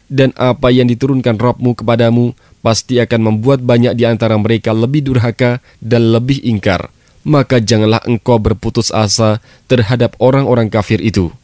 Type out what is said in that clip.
dan apa yang diturunkan Rabb-Mu kepadamu pasti akan membuat banyak di antara mereka lebih durhaka dan lebih ingkar. Maka janganlah engkau berputus asa terhadap orang-orang kafir itu.